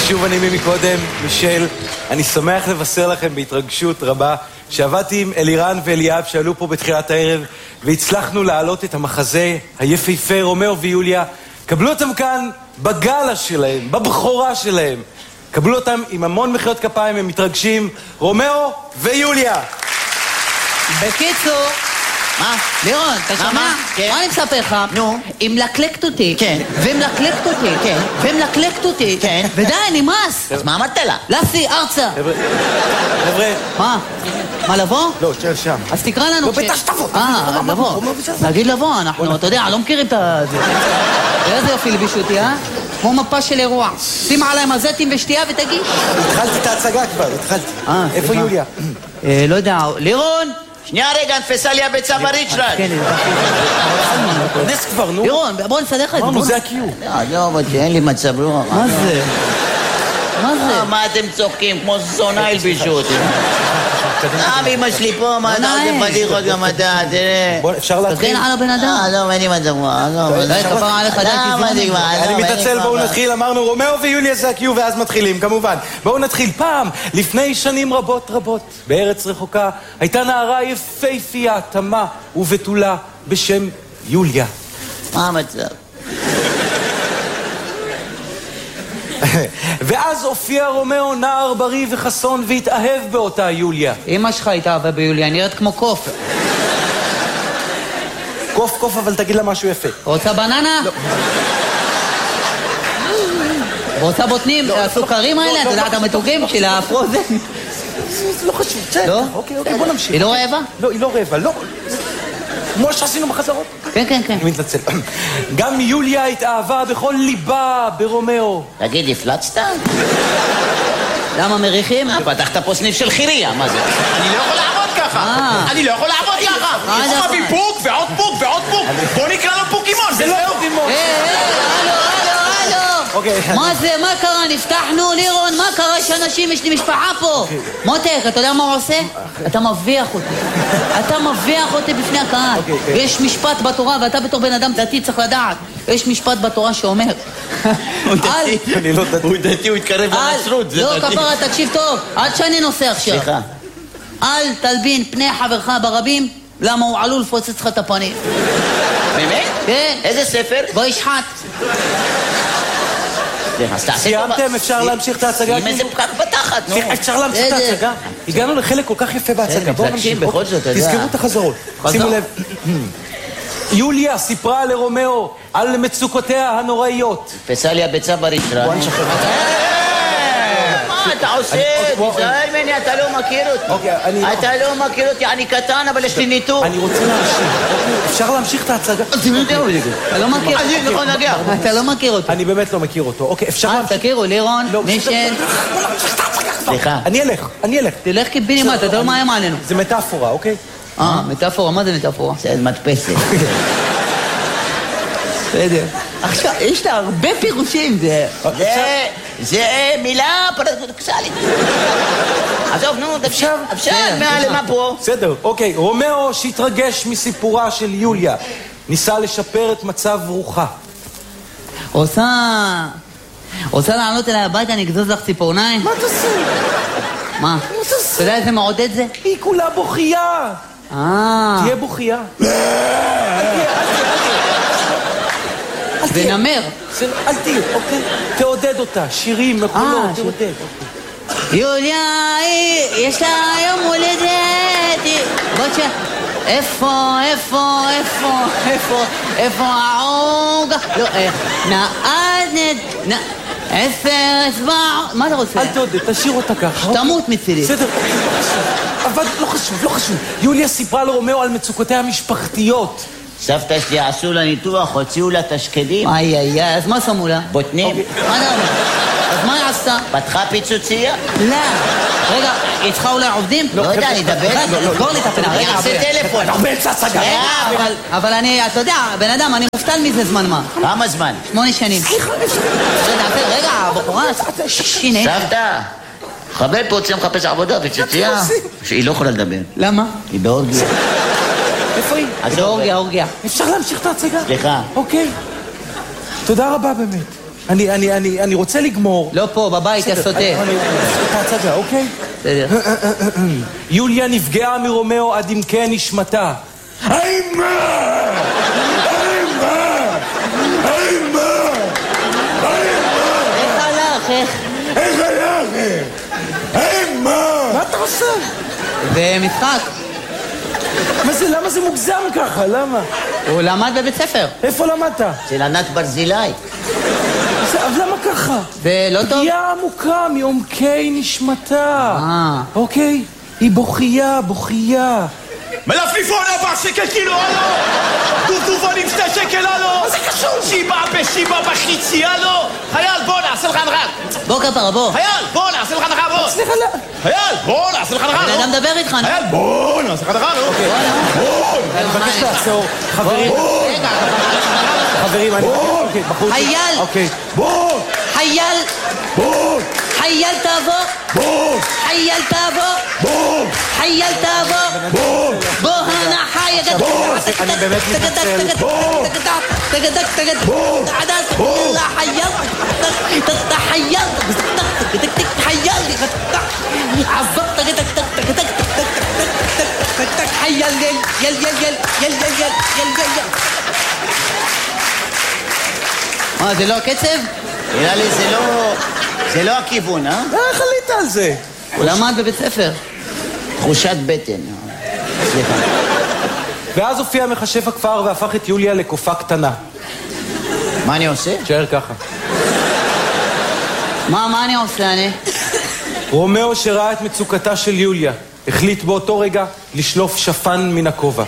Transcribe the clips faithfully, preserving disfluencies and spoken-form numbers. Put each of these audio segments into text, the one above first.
שוב אני ממקודם, מישל. אני שמח לבשר לכם בהתרגשות רבה שעבדתי עם אלירן ואליאב שעלו פה בתחילת הערב והצלחנו להעלות את המחזה היפהפה רומאו ויוליה. קבלו אותם כאן בגלה שלהם, בבחורה שלהם. קבלו אותם עם המון מחיאות כפיים, הם מתרגשים. רומאו ויוליה. בקיצור, מה? לירון, אתה שומע? מה אני מספר לך? נו. היא מלקלקת אותי. כן. ומלקלקת אותי. כן. ומלקלקת אותי. כן. ודי, נמאס. אז מה אמרת לה? לפי, ארצה. חבר'ה. מה? מה, לבוא? לא, תשאר שם. אז תקרא לנו. לא, בטח שתבוא. אה, לבוא. נגיד לבוא, אנחנו, אתה יודע, לא מכירים את זה. איזה יופי לבישו אותי, אה? כמו מפה של אירוע. שים עליי מזטים ושתייה ותגיש. התחלתי את ההצגה כבר, התחלתי. איפה יוליה? לא יודע, לירון? שנייה רגע, נפסה לי הביצה בריצ'רד. כן, נס כבר, נו. לירון, בוא נסדר לך את זה. אמרנו, זה הקיום. לא, לא, אבל אין לי מצב רוח. מה זה? מה זה? מה אתם צוחקים? כמו זונה הלבישו אותי. אה, אמא שלי פה, מה אתה עושה פדיחות גם אתה, תראה. בוא, אפשר להתחיל? תזכן על הבן אדם. אה, לא, אין לי מצב רוח. די, כפרה עליך, די, תזכן. אני מתעצל, בואו נתחיל. אמרנו, רומאו ויוליה זה הקיום, ואז מתחילים, כמובן. בואו נתחיל. פעם, לפני שנים רבות רבות, בארץ רחוקה, הייתה נערה יפהפייה, תמה ובתולה, בשם יוליה. מה המצב? ואז הופיע רומאו, נער בריא וחסון, והתאהב באותה יוליה. אמא שלך התאהבה ביוליה, נראית כמו קוף. קוף, קוף, אבל תגיד לה משהו יפה. רוצה בננה? לא. רוצה בוטנים? הסוכרים האלה? אתה יודע, את המתוקים של הפרוזן? זה לא חשוב, בסדר. אוקיי, אוקיי, בוא נמשיך. היא לא רעבה? לא, היא לא רעבה, לא. כמו שעשינו בחזרות. כן, כן, כן. אני מתנצל. גם יוליה התאהבה בכל ליבה ברומאו. תגיד, הפלצת? למה מריחים? פתחת פה סניף של חיריה, מה זה? אני לא יכול לעבוד ככה. אני לא יכול לעבוד ככה. יש לך בי פוק ועוד פוק ועוד פוק. בוא נקרא לו פוקימון. זה לא פוקימון. היי, הלו, הלו, הלו. מה זה? מה קרה? נפתחנו, לירון, מה קרה? יש אנשים, יש לי משפחה פה. מותק, אתה יודע מה הוא עושה? אתה מביח אותי. אתה מביח אותי בפני הקהל. יש משפט בתורה, ואתה בתור בן אדם דתי צריך לדעת. יש משפט בתורה שאומר הוא דתי, הוא דתי, הוא התקרב לנצרות. לא, כפרה, תקשיב טוב, עד שאני נוסע עכשיו. סליחה. אל תלבין פני חברך ברבים, למה הוא עלול לפוצץ לך את הפנים. באמת? כן. איזה ספר? בוא ישחט. סיימתם? אפשר להמשיך את ההצגה? עם איזה פקק בתחת, נו. אפשר להמשיך את ההצגה? הגענו לחלק כל כך יפה בהצגה. בואו נמשיך. בכל זאת, אתה יודע. תזכרו את החזרות. שימו לב. יוליה סיפרה לרומאו על מצוקותיה הנוראיות. פסה לי הביצה בריצ'רד. בוא נשחרר. מה אתה עושה? תיזהר ממני, אתה לא מכיר אותי. אתה לא מכיר אותי, אני קטן, אבל יש לי ניתוק. אני רוצה להמשיך. אפשר להמשיך את ההצגה? אתה לא מכיר אותו. אתה לא מכיר אותו. אני באמת לא מכיר אותו. אוקיי, אפשר אה, להמשיך. תכירו, לירון, מישל. סליחה. אני אלך, אני אלך. תלך קיבינימט, אתה לא מאיים עלינו. זה מטאפורה, אוקיי? אה, מטאפורה, מה זה מטאפורה? זה מדפסת. בסדר. עכשיו, יש לה הרבה פירושים, זה... זה מילה פרדוקסלית. עזוב, נו, אפשר, אפשר, מה פה? בסדר, אוקיי. רומאו שהתרגש מסיפורה של יוליה, ניסה לשפר את מצב רוחה. רוצה... רוצה לעלות אליי הביתה, אני אגזוז לך ציפורניים? מה תעשי? מה? אתה יודע איזה מעודד זה? היא כולה בוכייה. אה... תהיה בוכייה. זה נמר. אל תהיה, אוקיי? תעודד אותה, שירים, מקולות, תעודד. יוליה, יש לה יום הולדת. בוא תשאר. איפה, איפה, איפה, איפה, איפה העוגה? לא, איך? נעד, נעד, עשר, אצבע... מה אתה רוצה? אל תעודד, תשאיר אותה ככה. תמות מצידי. בסדר, אבל לא חשוב, לא חשוב. יוליה סיפרה לרומאו על מצוקותיה המשפחתיות. סבתא שלי עשו לה ניתוח, הוציאו לה תשקדים. איי, איי, איי, אז מה שמו לה? בוטנים. מה נעמה? אז מה היא עשתה? פתחה פיצוציה? לא. רגע, היא צריכה אולי עובדים? לא יודע, אני אדבר. סגור לי את הפינה. אני אעשה טלפון. הרבה אמצע הצגה. אבל אני, אתה יודע, בן אדם, אני מופתל מזה זמן מה. כמה זמן? שמונה שנים. רגע, בחורה, שיני. סבתא, חבל פה רוצה מחפש עבודה, פיצוציה. היא לא יכולה לדבר. למה? היא באורגיה. איפה היא? זה אורגיה, אורגיה. אפשר להמשיך את ההצגה? סליחה. אוקיי. תודה רבה באמת. אני, אני, אני, אני רוצה לגמור. לא פה, בבית, יא סוטה. את ההצגה, אוקיי? בסדר. יוליה נפגעה מרומאו עד עמקי נשמתה. אימה! אימה! אימה! איך הלך, איך? איך הלך? אימה! מה אתה עושה? זה משחק. מה זה, למה זה מוגזם ככה? למה? הוא למד בבית ספר. איפה למדת? של ענת ברזילי. אז למה ככה? זה לא טוב? פגיעה עמוקה מעומקי נשמתה. אה. אוקיי? היא בוכייה, בוכייה. מלפליפון ארבע שקל קילו, הלו! דובדובון עם שתי שקל, הלו! מה זה קשור? שיבה בשיבה בחיצי, הלו! חייל, בוא נעשה לך הנחה! בוא כפרה, בוא. חייל, בוא נעשה לך הנחה, בוא! סליחה, לא... חייל, בוא נעשה לך הנחה, בן אדם מדבר איתך, נו. חייל, בוא נעשה לך הנחה, נו! בוא! אני מבקש לעצור. חברים, רגע, חברים, אני... אוקיי, בחוץ. חייל! אוקיי. בוא! חייל! בוא! חייל תבוא! בוא! חייל תבוא! בוא! חייל תבוא! בוא! בוא הנה חייל! בוא! אני באמת מתנצל. בוא! תגדק, תגדק! בוא! עדס! בוא! חייל! חייל! חייל! עזוב! תגדק! תגדק! תגדק! חייל! יל! יל! יל! יל! יל! יל! יל! יל! מה, זה לא הקצב? נראה לי זה לא... זה לא הכיוון, אה? איך עלית על זה? הוא למד בבית ספר. תחושת בטן. סליחה. ואז הופיע מחשב הכפר והפך את יוליה לקופה קטנה. מה אני עושה? תשאר ככה. מה, מה אני עושה, אני? רומאו שראה את מצוקתה של יוליה, החליט באותו רגע לשלוף שפן מן הכובע.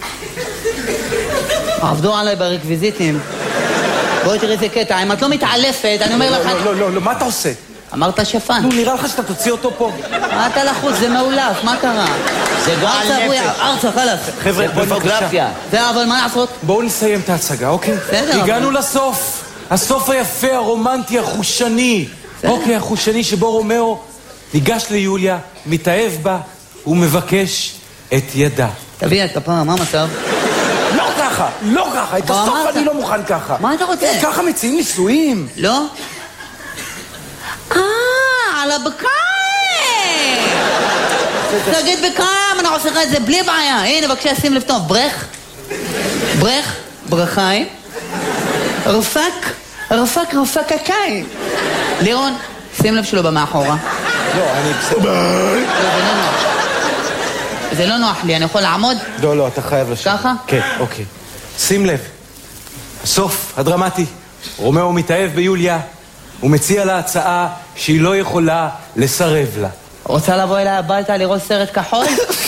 עבדו עליי ברקוויזיטים. בואי תראי איזה קטע, אם את לא מתעלפת, אני אומר לך... לא, לא, לא, מה אתה עושה? אמרת שפן. נו, נראה לך שאתה תוציא אותו פה. מה אתה לחוץ? זה מאולף, מה קרה? זה גועל נפש. ארצה, חלאס. חבר'ה, בואו פורנוגרפיה. זה, אבל מה לעשות? בואו נסיים את ההצגה, אוקיי? בסדר, הגענו אבל- לסוף. הסוף היפה, הרומנטי, החושני. אוקיי, החושני שבו רומאו ניגש ליוליה, מתאהב בה ומבקש את ידה. תביא את הפעם, מה המצב? לא ככה, לא ככה, את מה הסוף אמרת? אני לא מוכן ככה. מה אתה רוצה? ככה מציעים נישואים. לא? אה, על הבקיים! תגיד בקיים, אני עושה לך את זה בלי בעיה. הנה, בבקשה, שים לב טוב. ברך, ברך, ברכיים, רפק, רפק, רפק הקיים. לירון, שים לב שלו במאחורה. לא, אני... ביי. זה לא נוח. זה לא נוח לי, אני יכול לעמוד? לא, לא, אתה חייב לשבת. ככה? כן, אוקיי. שים לב, הסוף הדרמטי. רומאו מתאהב ביוליה, הוא מציע לה הצעה שהיא לא יכולה לסרב לה. רוצה לבוא אליי הביתה לראות סרט כחול?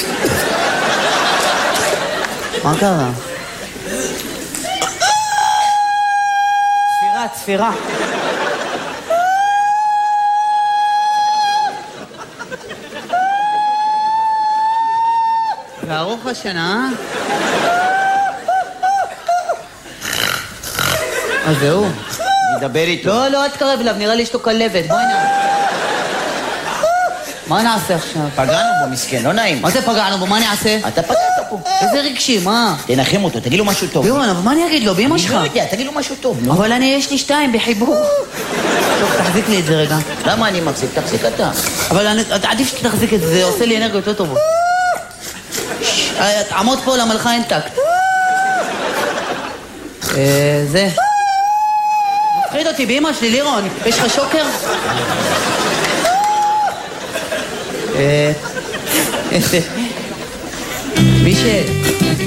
מה קרה? צפירה, צפירה. וארוך השנה, אה? אז זהו. נדבר איתו. לא, לא, אל תקרב אליו, נראה לי יש לו כלבת. בואי נע... מה נעשה עכשיו? פגענו בו, מסכן, לא נעים. מה זה פגענו בו? מה אני אעשה? אתה פגעת פה. איזה רגשי, מה? תנחם אותו, תגיד לו משהו טוב. לירון, אבל מה אני אגיד לו? באמא אני שלך. לא יודע, תגיד לו משהו טוב, נו. אבל אני, יש לי שתיים בחיבור. טוב, תחזיק לי את זה רגע. למה אני מחזיק? תחזיק אתה. אבל אני, עדיף שתחזיק את זה, זה עושה לי אנרגיות יותר טובות. תעמוד פה למלכה אין טקט. זה. מפחיד אותי באמא שלי, לירון. יש לך שוקר? אה... מי ש...